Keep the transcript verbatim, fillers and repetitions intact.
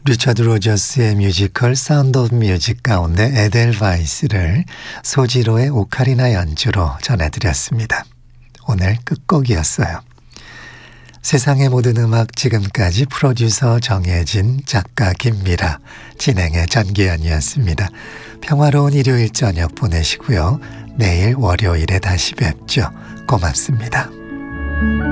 리차드 로저스의 뮤지컬 사운드 오브 뮤직 가운데 에델바이스를 소지로의 오카리나 연주로 전해드렸습니다. 오늘 끝곡이었어요. 세상의 모든 음악 지금까지 프로듀서 정혜진, 작가 김미라, 진행의 전기현이었습니다. 평화로운 일요일 저녁 보내시고요. 내일 월요일에 다시 뵙죠. 고맙습니다.